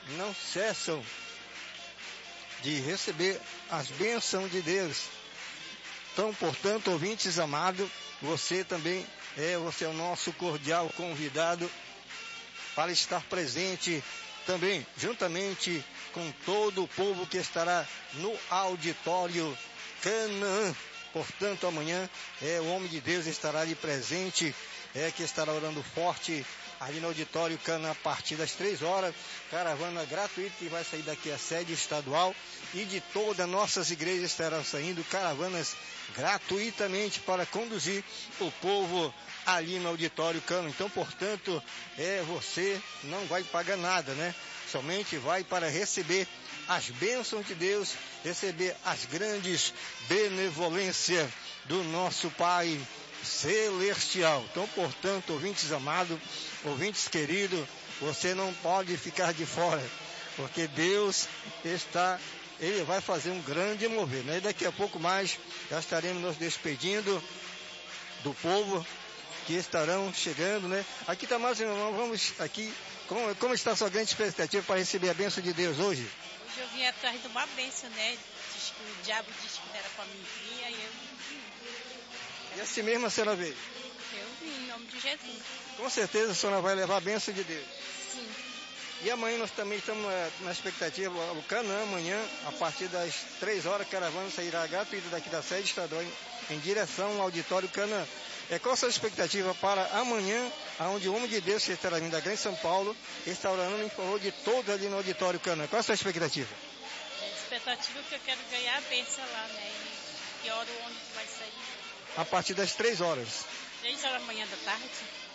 não cessam de receber as bênçãos de Deus. Então, portanto, ouvintes amados, você é o nosso cordial convidado para estar presente também, juntamente com todo o povo que estará no auditório Canaã. Portanto, amanhã o homem de Deus estará ali presente, que estará orando forte ali no auditório Canaã a partir das 3 horas. Caravana gratuita que vai sair daqui à sede estadual, e de todas as nossas igrejas estarão saindo caravanas gratuitamente para conduzir o povo ali no auditório Canaã. Então, portanto, você não vai pagar nada, né? Somente vai para receber as bênçãos de Deus, receber as grandes benevolências do nosso Pai Celestial. Então, portanto, ouvintes amados, ouvintes queridos, você não pode ficar de fora, porque Deus Ele vai fazer um grande mover, né? E daqui a pouco mais já estaremos nos despedindo do povo que estarão chegando, né? Aqui está mais, irmão, vamos aqui. Como está a sua grande expectativa para receber a bênção de Deus hoje? Hoje eu vim atrás de uma bênção, né? O diabo disse que não era para mim vir, aí eu vim. E assim mesmo a senhora veio? Eu vim, em nome de Jesus. Com certeza a senhora vai levar a bênção de Deus. Sim. E amanhã nós também estamos na expectativa, o Canaã amanhã, a partir das 3 horas, a caravana sairá gratuita daqui da sede estadual em direção ao auditório Canaã. Qual a sua expectativa para amanhã, onde o homem de Deus que estará vindo da Grande São Paulo está orando em favor de todos ali no auditório Canaã? Qual a sua expectativa? A expectativa é que eu quero ganhar a bênção lá, né? E que hora o ônibus vai sair? A partir das 3 horas. 3 horas da manhã da tarde?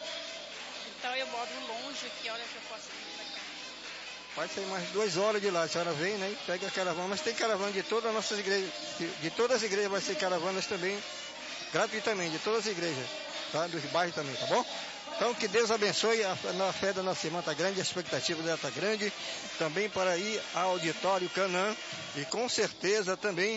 Então eu moro longe, que hora que eu posso vir para cá? Vai sair mais 2 horas de lá, a senhora vem, né? Pega a caravana, mas tem caravana de todas as nossas igrejas, de todas as igrejas vai ser caravanas também, gratuitamente, de todas as igrejas, tá? Dos bairros também, tá bom? Então que Deus abençoe, a fé da nossa irmã está grande, a expectativa dela está grande, também para ir ao auditório Canaã, e com certeza também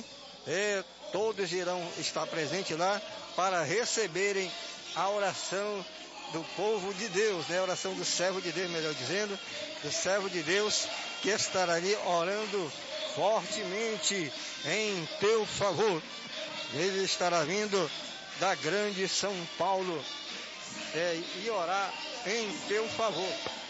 todos irão estar presentes lá para receberem a oração do povo de Deus, né? A oração do servo de Deus, melhor dizendo, do servo de Deus que estará ali orando fortemente em teu favor. Ele estará vindo da grande São Paulo e orar em teu favor.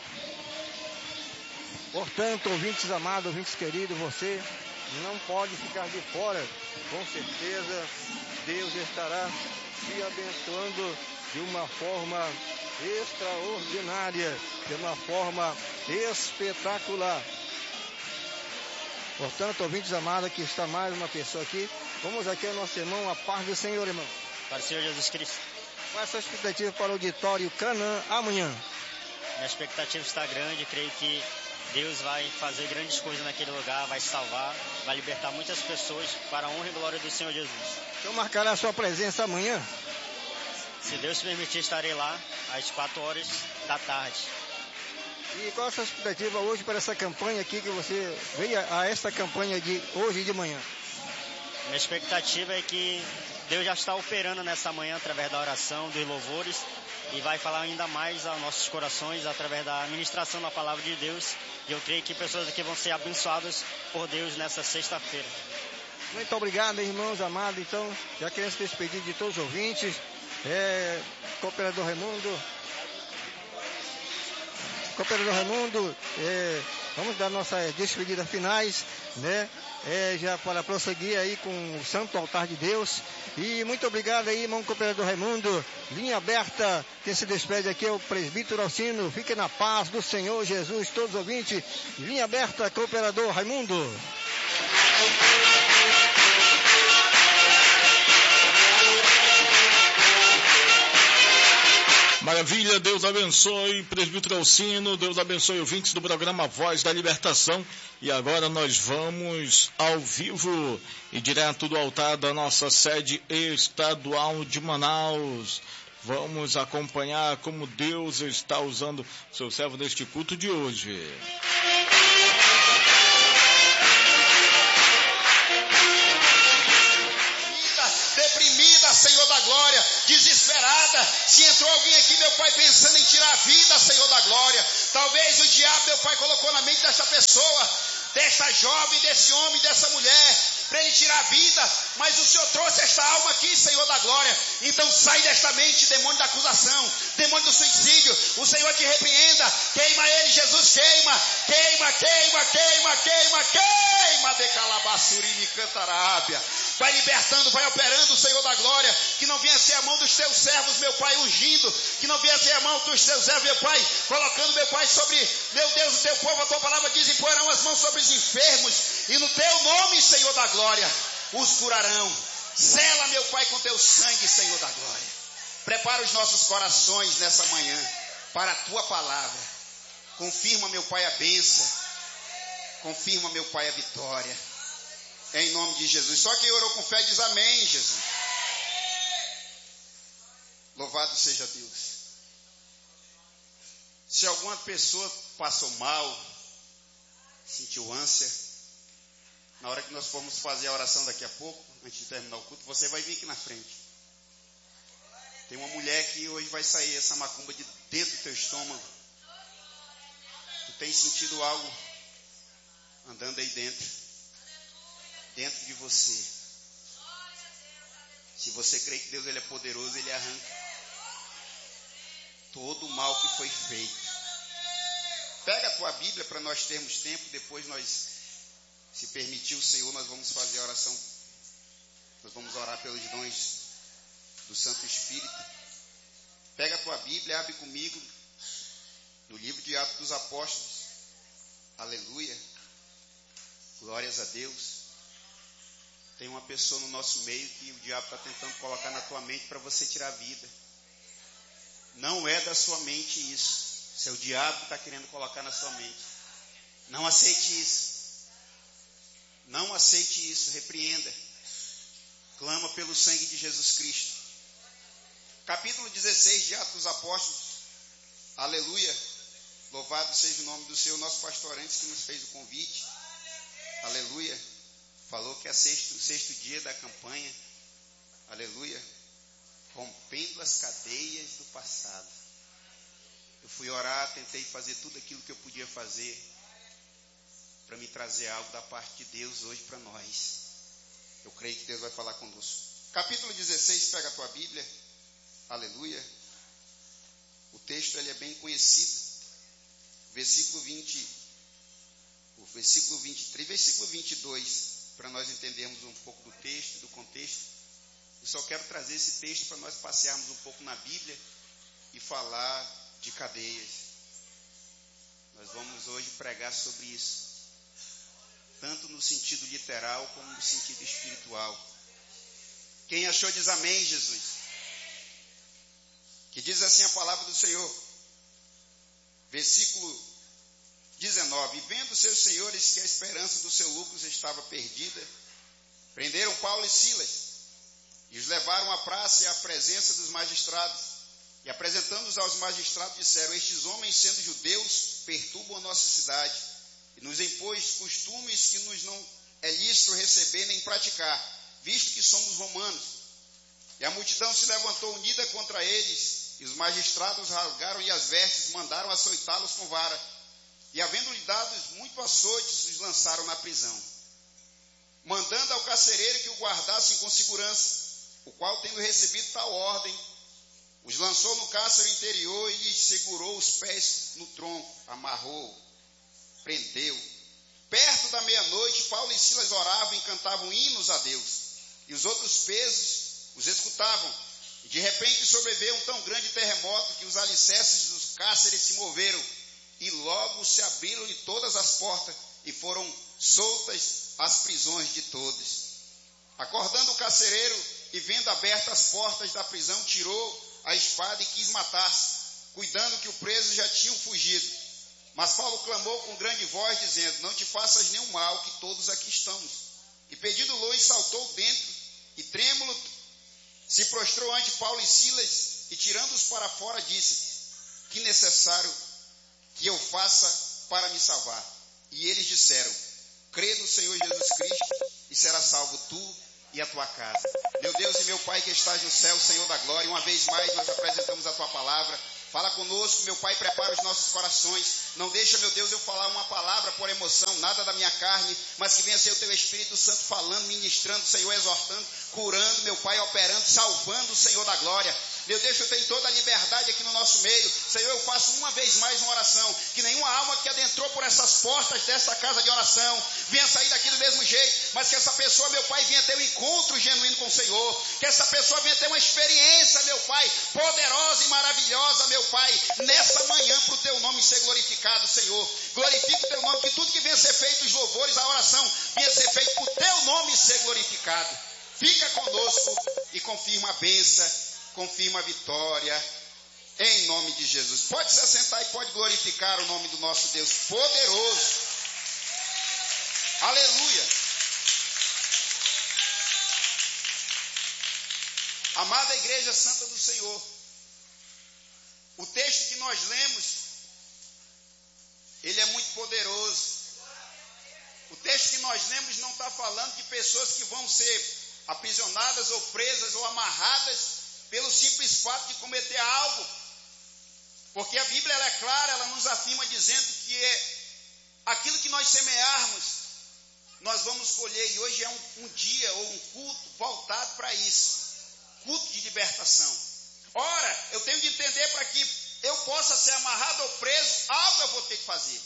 Portanto, ouvintes amados, ouvintes queridos, você não pode ficar de fora. Com certeza, Deus estará te abençoando de uma forma extraordinária, de uma forma espetacular. Portanto, ouvintes amados, aqui está mais uma pessoa aqui. Vamos aqui ao nosso irmão, a paz do Senhor, irmão. Para o Senhor Jesus Cristo. Qual é a sua expectativa para o auditório Canaã amanhã? Minha expectativa está grande, creio que Deus vai fazer grandes coisas naquele lugar, vai salvar, vai libertar muitas pessoas para a honra e glória do Senhor Jesus. Então marcará a sua presença amanhã? Se Deus permitir, estarei lá às 4 horas da tarde. E qual a sua expectativa hoje para essa campanha aqui, que você veio a essa campanha de hoje de manhã? Minha expectativa é que Deus já está operando nessa manhã através da oração, dos louvores, e vai falar ainda mais aos nossos corações através da ministração da palavra de Deus. E eu creio que pessoas aqui vão ser abençoadas por Deus nessa sexta-feira. Muito obrigado, irmãos amados. Então, já queremos se despedir de todos os ouvintes. Cooperador Raimundo, vamos dar nossas despedidas finais, né? Já para prosseguir aí com o Santo Altar de Deus. E muito obrigado aí, irmão Cooperador Raimundo. Linha aberta, quem se despede aqui é o presbítero Alcino. Fique na paz do Senhor Jesus, todos os ouvintes. Linha aberta, Cooperador Raimundo. Maravilha, Deus abençoe, presbítero Alcino, Deus abençoe ouvintes do programa Voz da Libertação. E agora nós vamos ao vivo e direto do altar da nossa sede estadual de Manaus. Vamos acompanhar como Deus está usando seu servo neste culto de hoje. Deprimida, Senhor da glória, desesperada. Se entrou alguém aqui, meu Pai, pensando em tirar a vida, Senhor da glória, Talvez o diabo, meu Pai, colocou na mente desta pessoa, desta jovem, desse homem, dessa mulher, para ele tirar a vida, mas o Senhor trouxe esta alma aqui, Senhor da glória. Então sai desta mente, demônio da acusação, demônio do suicídio. O Senhor te repreenda, queima ele, Jesus, queima, queima, queima, queima, queima, queima, de calabaçuri me cantarábia. Vai libertando, vai operando, Senhor da glória, que não venha ser a mão dos teus servos, meu Pai, ungindo, que não venha ser a mão dos teus servos, meu Pai, colocando, meu Pai, sobre, meu Deus, o teu povo. A tua palavra diz: imporão as mãos sobre os enfermos, e no teu nome, Senhor da glória, os curarão. Sela, meu Pai, com teu sangue, Senhor da glória. Prepara os nossos corações nessa manhã para a tua palavra. Confirma, meu Pai, a bênção. Confirma, meu Pai, a vitória. Em nome de Jesus. Só quem orou com fé diz amém, Jesus. Louvado seja Deus. Se alguma pessoa passou mal, sentiu ânsia, na hora que nós formos fazer a oração daqui a pouco, antes de terminar o culto, você vai vir aqui na frente. Tem uma mulher que hoje vai sair essa macumba de dentro do teu estômago. Tu tem sentido algo andando aí dentro de você. Se você crê que Deus ele é poderoso, ele arranca todo o mal que foi feito. Pega a tua Bíblia para nós termos tempo. Depois nós, se permitir o Senhor, nós vamos fazer a oração. Nós vamos orar pelos dons do Santo Espírito. Pega a tua Bíblia, abre comigo no livro de Atos dos Apóstolos. Aleluia. Glórias a Deus. Tem uma pessoa no nosso meio que o diabo está tentando colocar na tua mente para você tirar a vida. Não é da sua mente isso. Isso é o diabo que está querendo colocar na sua mente. Não aceite isso. Não aceite isso. Repreenda. Clama pelo sangue de Jesus Cristo. Capítulo 16 de Atos dos Apóstolos. Aleluia. Louvado seja o nome do Senhor. Nosso pastor antes que nos fez o convite. Aleluia. Falou que é o sexto dia da campanha, aleluia, rompendo as cadeias do passado. Eu fui orar, tentei fazer tudo aquilo que eu podia fazer para me trazer algo da parte de Deus hoje para nós. Eu creio que Deus vai falar conosco. Capítulo 16, pega a tua Bíblia, aleluia. O texto ele é bem conhecido, versículo 20, o versículo 23, versículo 22. Para nós entendermos um pouco do texto, do contexto. Eu só quero trazer esse texto para nós passearmos um pouco na Bíblia e falar de cadeias. Nós vamos hoje pregar sobre isso, tanto no sentido literal como no sentido espiritual. Quem achou diz amém, Jesus. Que diz assim a palavra do Senhor, versículo 19: e vendo seus senhores que a esperança do seu lucro estava perdida, prenderam Paulo e Silas e os levaram à praça e à presença dos magistrados, e apresentando-os aos magistrados disseram: estes homens, sendo judeus, perturbam a nossa cidade e nos impôs costumes que nos não é lícito receber nem praticar, visto que somos romanos. E a multidão se levantou unida contra eles, e os magistrados rasgaram-lhe as vestes, mandaram açoitá-los com vara. E havendo-lhe dado muito açoites, os lançaram na prisão, mandando ao carcereiro que o guardassem com segurança, o qual, tendo recebido tal ordem, os lançou no cárcere interior e lhes segurou os pés no tronco, amarrou, prendeu. Perto da meia-noite, Paulo e Silas oravam e cantavam hinos a Deus, e os outros presos os escutavam. E de repente sobreveio um tão grande terremoto que os alicerces dos cárceres se moveram, e logo se abriram-lhe todas as portas, e foram soltas as prisões de todos. Acordando o carcereiro, e vendo abertas as portas da prisão, tirou a espada e quis matar-se, cuidando que o preso já tinham fugido. Mas Paulo clamou com grande voz, dizendo: não te faças nenhum mal, que todos aqui estamos. E pedindo luz, saltou dentro, e trêmulo se prostrou ante Paulo e Silas, e tirando-os para fora, disse: que necessário que eu faça para me salvar? E eles disseram: crê no Senhor Jesus Cristo, e serás salvo tu e a tua casa. Meu Deus e meu Pai que estás no céu, Senhor da glória, uma vez mais nós apresentamos a tua palavra. Fala conosco, meu Pai, prepara os nossos corações. Não deixa, meu Deus, eu falar uma palavra por emoção, nada da minha carne, mas que venha ser o Teu Espírito Santo falando, ministrando, Senhor, exortando, curando, meu Pai, operando, salvando o Senhor da glória. Meu Deus, eu tenho toda a liberdade aqui no nosso meio. Senhor, eu faço uma vez mais uma oração, que nenhuma alma que adentrou por essas portas dessa casa de oração venha sair daqui do mesmo jeito, mas que essa pessoa, meu Pai, venha ter um encontro genuíno com o Senhor, que essa pessoa venha ter uma experiência, meu Pai, poderosa e maravilhosa, meu Pai, nessa manhã, para o Teu nome ser glorificado, Senhor. Glorifica o Teu nome, que tudo que venha ser feito, os louvores, a oração, venha ser feito para o Teu nome ser glorificado. Fica conosco e confirma a bênção, confirma a vitória, em nome de Jesus. Pode se assentar e pode glorificar o nome do nosso Deus poderoso. Aleluia. Amada Igreja Santa do Senhor, o texto que nós lemos, ele é muito poderoso. O texto que nós lemos não está falando de pessoas que vão ser aprisionadas ou presas ou amarradas pelo simples fato de cometer algo. Porque a Bíblia ela é clara, ela nos afirma dizendo que aquilo que nós semearmos, nós vamos colher. E hoje é um dia ou um culto voltado para isso. Culto de libertação. Ora, eu tenho de entender, para que eu possa ser amarrado ou preso, algo eu vou ter que fazer.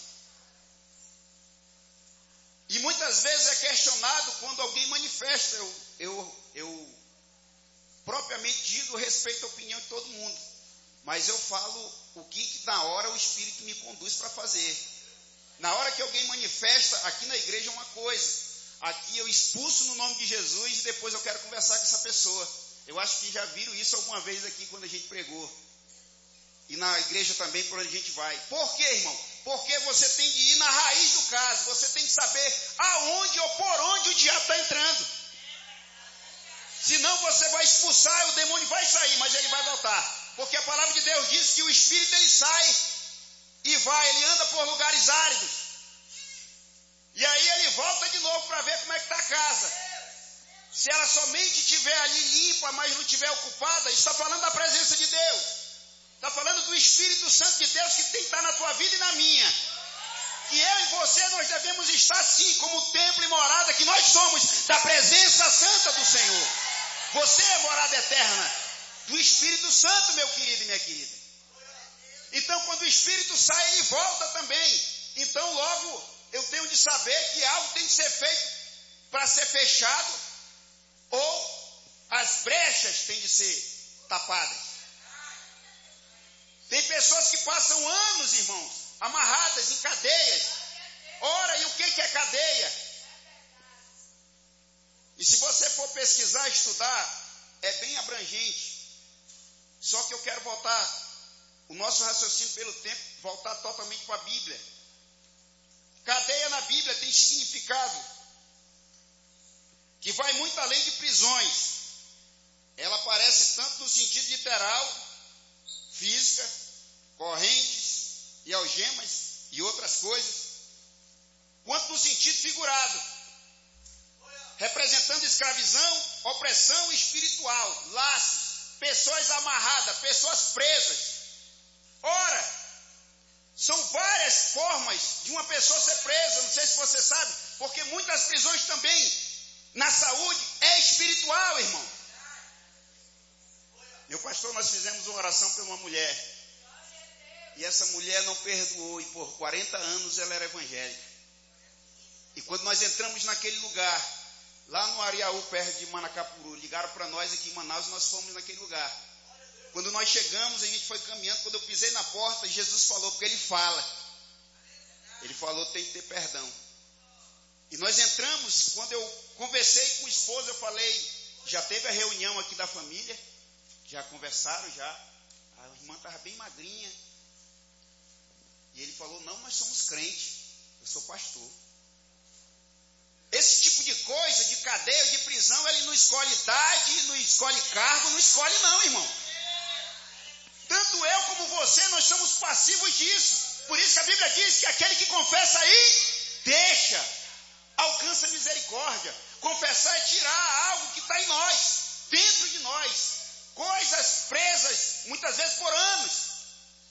E muitas vezes é questionado quando alguém manifesta. Eu propriamente digo, respeito a opinião de todo mundo, mas eu falo o que na hora o Espírito me conduz para fazer. Na hora que alguém manifesta, aqui na igreja é uma coisa, aqui eu expulso no nome de Jesus e depois eu quero conversar com essa pessoa. Eu acho que já viram isso alguma vez aqui quando a gente pregou, e na igreja também por onde a gente vai. Por quê, irmão? Porque você tem de ir na raiz do caso, você tem de saber aonde ou por onde o diabo está entrando. Senão você vai expulsar, o demônio vai sair, mas ele vai voltar. Porque a palavra de Deus diz que o espírito ele sai e vai, ele anda por lugares áridos. E aí ele volta de novo para ver como é que está a casa. Se ela somente estiver ali limpa, mas não estiver ocupada, está falando da presença de Deus. Está falando do Espírito Santo de Deus que tem que estar na tua vida e na minha. E eu e você, nós devemos estar sim, como templo e morada que nós somos, da presença santa do Senhor. Você é morada eterna do Espírito Santo, meu querido e minha querida. Então, quando o Espírito sai, ele volta também. Então, logo, eu tenho de saber que algo tem que ser feito para ser fechado, ou as brechas têm de ser tapadas. Tem pessoas que passam anos, irmãos, amarradas em cadeias. Ora, e o que é cadeia? E se você for pesquisar, estudar, é bem abrangente. Só que eu quero voltar, o nosso raciocínio pelo tempo, voltar totalmente para a Bíblia. Cadeia na Bíblia tem significado que vai muito além de prisões. Ela aparece tanto no sentido literal, física, correntes e algemas e outras coisas, quanto no sentido figurado, representando escravidão, opressão espiritual, laços, pessoas amarradas, pessoas presas. Ora, são várias formas de uma pessoa ser presa, não sei se você sabe, porque muitas prisões também, na saúde, é espiritual, irmão. Meu pastor, nós fizemos uma oração por uma mulher, e essa mulher não perdoou, e por 40 anos ela era evangélica. E quando nós entramos naquele lugar, lá no Ariaú, perto de Manacapuru, ligaram para nós aqui em Manaus e nós fomos naquele lugar. Quando nós chegamos, a gente foi caminhando, quando eu pisei na porta, Jesus falou, porque ele fala. Ele falou, tem que ter perdão. E nós entramos, quando eu conversei com a esposa, eu falei, já teve a reunião aqui da família, já conversaram, já. A irmã estava bem magrinha. E ele falou, não, nós somos crentes, eu sou pastor. Esse tipo de coisa, de cadeia, de prisão, ele não escolhe idade, não escolhe cargo, não escolhe não, irmão. Tanto eu como você, nós somos passivos disso. Por isso que a Bíblia diz que aquele que confessa aí, deixa, alcança misericórdia. Confessar é tirar algo que está em nós, dentro de nós. Coisas presas, muitas vezes por anos.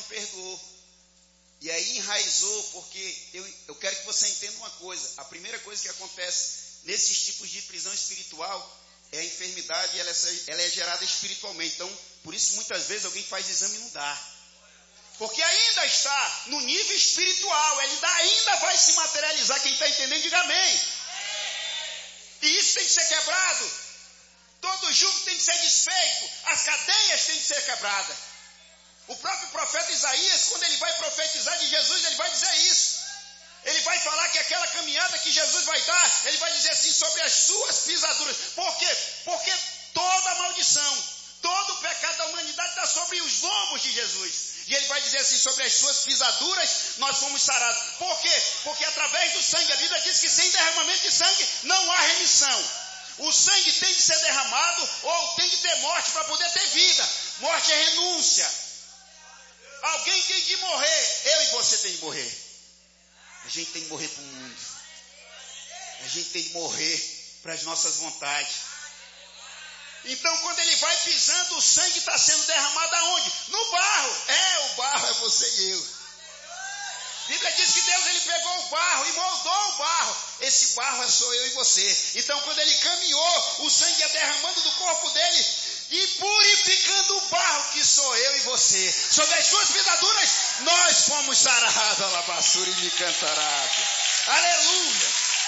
não perdoou. E aí enraizou, porque eu quero que você entenda uma coisa. A primeira coisa que acontece nesses tipos de prisão espiritual é a enfermidade, ela é gerada espiritualmente. Então, por isso muitas vezes alguém faz exame e não dá. Porque ainda está no nível espiritual, ele ainda vai se materializar. Quem está entendendo, diga amém. E isso tem que ser quebrado. Todo jugo tem que ser desfeito. As cadeias têm que ser quebradas. O próprio profeta Isaías, quando ele vai profetizar de Jesus, ele vai dizer isso. Ele vai falar que aquela caminhada que Jesus vai dar, ele vai dizer assim, sobre as suas pisaduras. Por quê? Porque toda a maldição, todo o pecado da humanidade está sobre os lombos de Jesus. E ele vai dizer assim, sobre as suas pisaduras, nós fomos sarados. Por quê? Porque através do sangue, a Bíblia diz que sem derramamento de sangue não há remissão. O sangue tem que ser derramado ou tem que ter morte para poder ter vida. Morte é renúncia. Alguém tem que morrer. Eu e você tem que morrer. A gente tem que morrer para o mundo. A gente tem que morrer para as nossas vontades. Então, quando ele vai pisando, o sangue está sendo derramado aonde? No barro. O barro é você e eu. A Bíblia diz que Deus ele pegou o barro e moldou o barro. Esse barro sou eu e você. Então, quando ele caminhou, o sangue ia derramando do corpo dele e purificando o barro que sou eu e você. Sobre as suas pisaduras, nós fomos sarados. Alabassura e me cantará. Aleluia.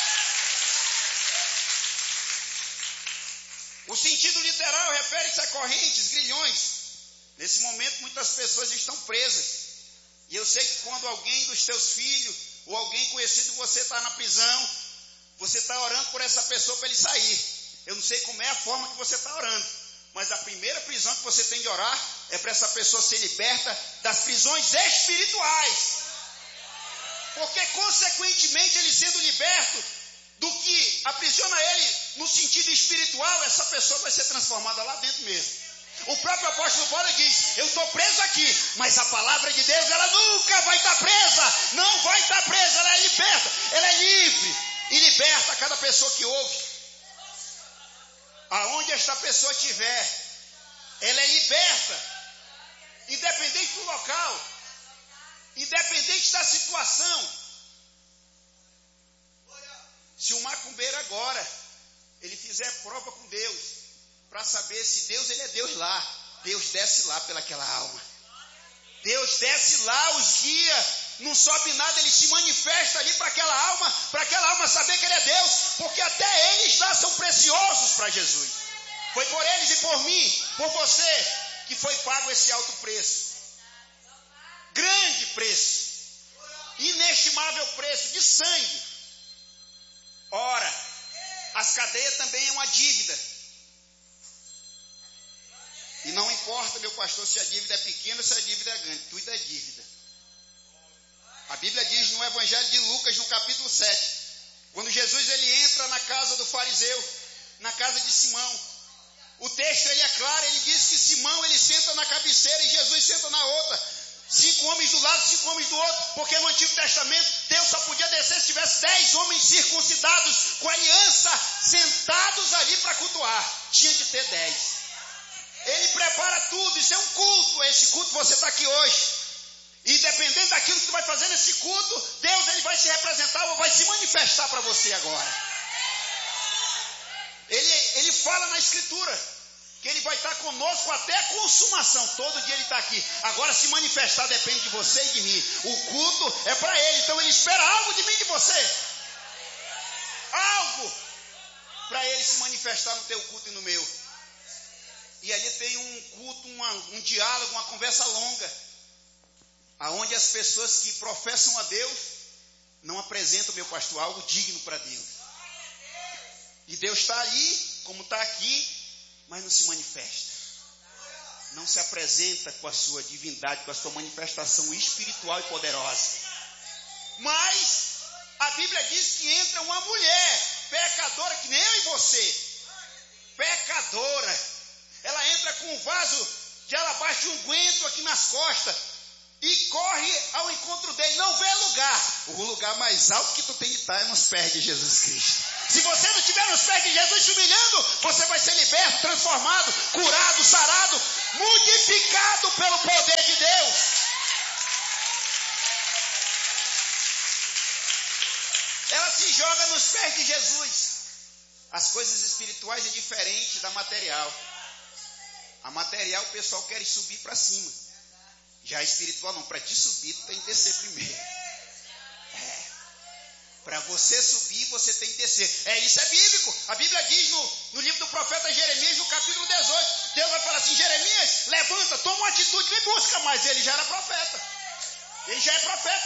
O sentido literal refere-se a correntes, grilhões. Nesse momento, muitas pessoas estão presas. E eu sei que quando alguém dos teus filhos ou alguém conhecido você está na prisão, você está orando por essa pessoa para ele sair. Eu não sei como é a forma que você está orando, mas a primeira prisão que você tem de orar é para essa pessoa ser liberta das prisões espirituais. Porque, consequentemente, ele sendo liberto do que aprisiona ele no sentido espiritual, essa pessoa vai ser transformada lá dentro mesmo. O próprio apóstolo Paulo diz, eu estou preso aqui, mas a palavra de Deus, ela nunca vai estar presa, não vai estar presa, ela é liberta, ela é livre e liberta cada pessoa que ouve. Aonde esta pessoa estiver, ela é liberta, independente do local, independente da situação. Se o macumbeiro agora, ele fizer prova com Deus, para saber se Deus, ele é Deus lá. Deus desce lá pelaquela alma. Deus desce lá, os guia, não sobe nada, ele se manifesta ali para aquela alma saber que ele é Deus, porque até eles lá são preciosos para Jesus. Foi por eles e por mim, por você, que foi pago esse alto preço. Grande preço. Inestimável preço de sangue. Ora, as cadeias também é uma dívida. E não importa, meu pastor, se a dívida é pequena ou se a dívida é grande. Tudo é dívida. A Bíblia diz no Evangelho de Lucas, no capítulo 7, quando Jesus ele entra na casa do fariseu, na casa de Simão. O texto ele é claro, ele diz que Simão ele senta na cabeceira e Jesus senta na outra. 5 homens do lado, 5 homens do outro, porque no Antigo Testamento Deus só podia descer se tivesse 10 homens circuncidados, com aliança, sentados ali para cultuar. Tinha que ter 10. Ele prepara tudo, isso é um culto. Esse culto você está aqui hoje. E dependendo daquilo que você vai fazer nesse culto, Deus ele vai se representar ou vai se manifestar para você agora. Ele fala na Escritura que ele vai estar conosco até a consumação. Todo dia ele está aqui. Agora se manifestar depende de você e de mim. O culto é para ele, então ele espera algo de mim e de você. Algo para ele se manifestar no teu culto e no meu. E ali tem um culto, um diálogo, uma conversa longa, aonde as pessoas que professam a Deus não apresentam, meu pastor, algo digno para Deus. E Deus está ali, como está aqui, mas não se manifesta. Não se apresenta com a sua divindade, com a sua manifestação espiritual e poderosa. Mas a Bíblia diz que entra uma mulher pecadora, que nem eu e você, pecadora. Ela entra com um vaso de alabastro de unguento aqui nas costas e corre ao encontro dele. Não vê lugar. O lugar mais alto que tu tem de estar é nos pés de Jesus Cristo. Se você não estiver nos pés de Jesus se humilhando, você vai ser liberto, transformado, curado, sarado, modificado pelo poder de Deus. ela se joga nos pés de Jesus. As coisas espirituais é diferente da material. A material o pessoal quer subir para cima. Já a espiritual não, para te subir tu tem que descer primeiro. Para você subir, você tem que descer. Isso é bíblico. A Bíblia diz no livro do profeta Jeremias, no capítulo 18, Deus vai falar assim: Jeremias, levanta, toma uma atitude, me busca. Mas ele já era profeta. Ele já é profeta.